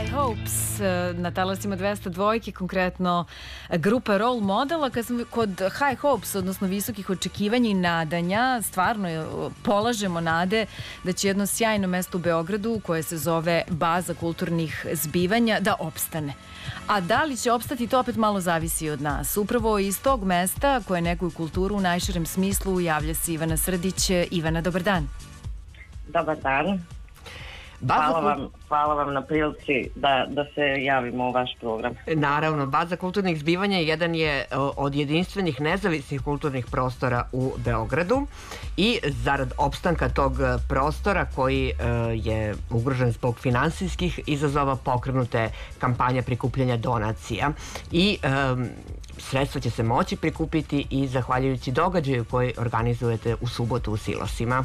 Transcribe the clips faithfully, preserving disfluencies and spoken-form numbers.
High Hopes na talasima dvesta dvojke, konkretno grupa Role Modela. Kad smo kod High Hopes, odnosno visokih očekivanja i nadanja, stvarno polažemo nade da će jedno sjajno mesto u Beogradu koje se zove Baza kulturnih zbivanja da opstane. A da li će opstati, to opet malo zavisi od nas. Upravo iz tog mesta koje neguju kulturu u najširem smislu javlja se Ivana Srdić. Ivana, dobar dan. Dobar dan. Hvala vam, hvala vam na prilici da, da se javimo u vaš program. Naravno, Baza kulturnih zbivanja jedan je od jedinstvenih nezavisnih kulturnih prostora u Beogradu i zarad opstanka tog prostora koji je ugrožen zbog finansijskih izazova pokrenute kampanja prikupljanja donacija i um, sredstva će se moći prikupiti i zahvaljujući događaju koji organizujete u subotu u Silosima.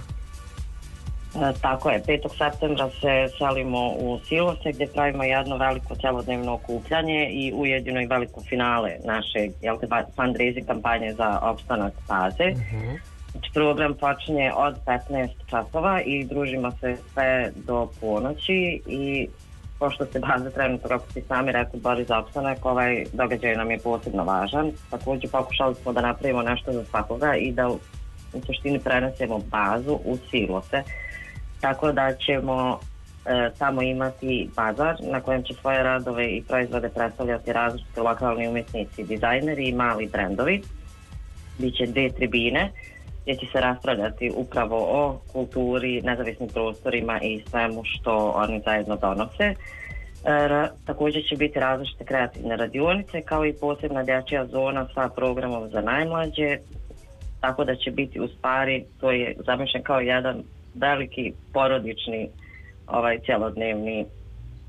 E, tako je, petog septembra se selimo u Silose gdje pravimo jedno veliko celodnevno okupljanje i ujedino i veliko finale naše fundraising kampanje za opstanak Baze. Uh-huh. Znači, program počinje od petnaest časova i družimo se sve do ponoći i pošto se Baza trenutno, kako ste sami rekli, bori za opstanak, ovaj događaj nam je posebno važan. Također pokušali smo da napravimo nešto za svakoga i da u suštini prenesemo Bazu u Silose. Tako da ćemo e, tamo imati bazar na kojem će svoje radove i proizvode predstavljati različiti lokalni umjetnici, dizajneri i mali brendovi. Biće dve tribine gdje će se raspravljati upravo o kulturi, nezavisnim prostorima i svemu što oni zajedno donose. E, ra, također će biti različite kreativne radionice kao i posebna dječja zona sa programom za najmlađe. Tako da će biti u stvari, to je zamišljen kao jedan veliki porodični ovaj cjelodnevni e,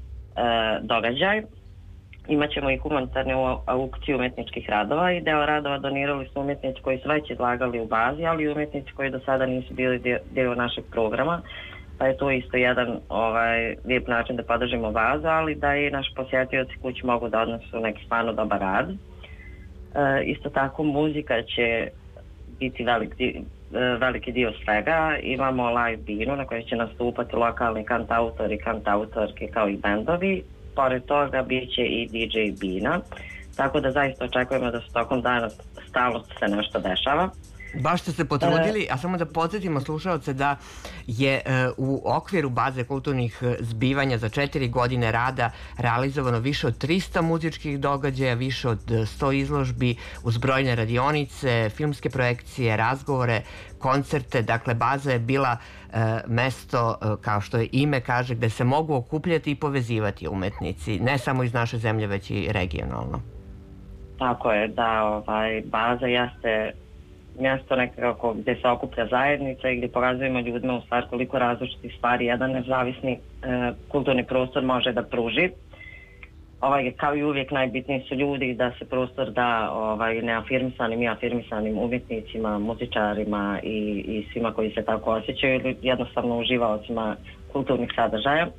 događaj. Imaćemo i humanitarnu aukciju umjetničkih radova i deo radova donirali su umjetnici koji su već izlagali u Bazi, ali i umjetnici koji do sada nisu bili dio, dio našeg programa, pa je to isto jedan ovaj lijep način da podržimo Bazu, ali da i naši posjetioci kući mogu da odnesu neki stvarno dobar rad. E, isto tako muzika će biti veliki veliki dio svega. Imamo live binu na kojoj će nastupati lokalni kantautori, kantautorke kao i bendovi. Pored toga bit će i D J bina. Tako da zaista očekujemo da se tokom dana stalno se nešto dešava. Baš ste se potrudili, a samo da podsjetimo slušalce da je e, u okviru Baze kulturnih zbivanja za četiri godine rada realizovano više od trista muzičkih događaja, više od sto izložbi uz brojne radionice, filmske projekcije, razgovore, koncerte. Dakle, Baza je bila e, mesto, e, kao što je ime kaže, gde se mogu okupljati i povezivati umetnici, ne samo iz naše zemlje, već i regionalno. Tako je, da, ovaj, Baza jeste mjesto nekako gdje se okuplja zajednica i gdje pokazujemo ljudima u stvari koliko različitih stvari jedan nezavisni e, kulturni prostor može da pruži. Ovaj, kao i uvijek najbitniji su ljudi, da se prostor da ovaj, neafirmisanim i afirmisanim umjetnicima, muzičarima i, i svima koji se tako osjećaju ili jednostavno uživaocima kulturnih sadržaja.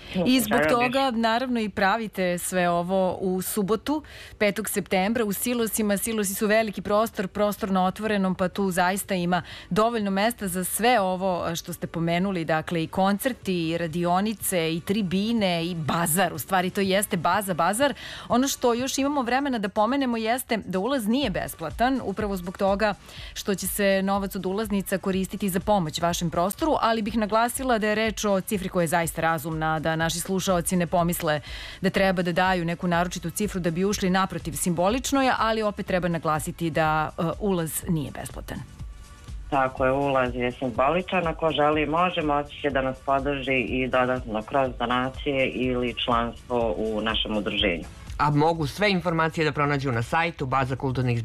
I zbog toga naravno i pravite sve ovo u subotu, petog septembra u Silosima. Silosi su veliki prostor, prostor na otvorenom, pa tu zaista ima dovoljno mesta za sve ovo što ste pomenuli, dakle i koncerti, i radionice, i tribine, i bazar. U stvari to jeste baza, bazar. Ono što još imamo vremena da pomenemo jeste da ulaz nije besplatan, upravo zbog toga što će se novac od ulaznica koristiti za pomoć vašem prostoru, ali bih naglasila da je reč o cifri koja je zaista razumna, da naši slušaoci ne pomisle da treba da daju neku naročitu cifru da bi ušli, naprotiv, simbolično je, ali opet treba naglasiti da uh, ulaz nije besplatan. Tako je, ulaz je simboličan, ako želi može, moći će da nas podrži i dodatno kroz donacije ili članstvo u našem udruženju. A mogu sve informacije da pronađu na sajtu Baza kulturnih